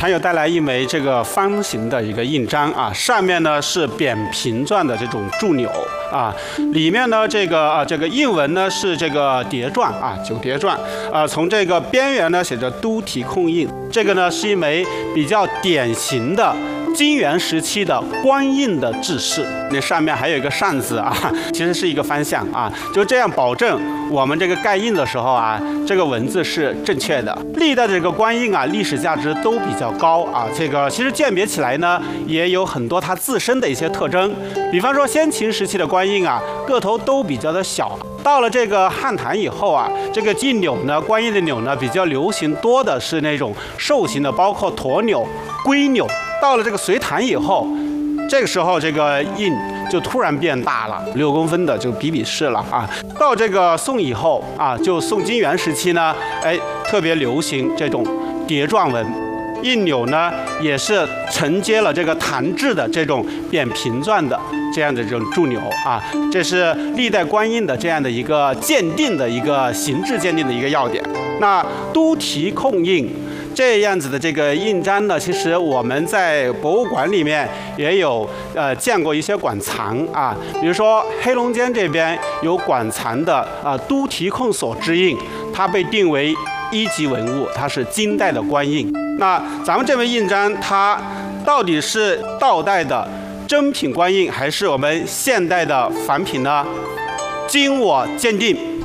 还有带来一枚这个方形的一个印章啊，上面呢是扁平状的这种铸钮啊，里面呢这个印文呢是这个碟状啊，9碟状啊，从这个边缘呢写着都提控印，这个呢是一枚比较典型的金元时期的官印的制式，那上面还有一个扇子啊，其实是一个方向啊，就这样保证我们这个盖印的时候啊，这个文字是正确的。历代的这个官印啊，历史价值都比较高啊，这个其实鉴别起来呢，也有很多它自身的一些特征，比方说先秦时期的官印啊，个头都比较的小。到了这个汉唐以后啊，这个印钮呢，官印的钮呢，比较流行多的是那种兽形的，包括驼钮、龟钮。到了这个隋唐以后，这个时候这个印就突然变大了，6公分的就比比试了啊。到这个宋以后啊，就宋金元时期呢，特别流行这种碟状文，印钮呢也是承接了这个唐制的这种扁平状的这样的这种铸钮啊。这是历代官印的这样的一个鉴定的一个形制鉴定的一个要点。那都提控印这样子的这个印章呢，其实我们在博物馆里面也有见过一些馆藏啊，比如说黑龙江这边有馆藏的都提控所之印，它被定为1级文物，它是金代的官印。那咱们这枚印章它到底是道代的真品官印，还是我们现代的仿品呢？经我鉴定。